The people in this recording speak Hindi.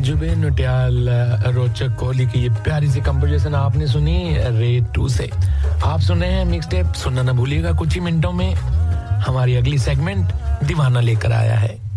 जुबेन नटियाल रोचक कोहली की ये प्यारी सी कंपोजिशन आपने सुनी रेड 2 से। आप सुन रहे हैं मिक्स टेप, सुनना ना भूलिएगा। कुछ ही मिनटों में हमारी अगली सेगमेंट दीवाना लेकर आया है।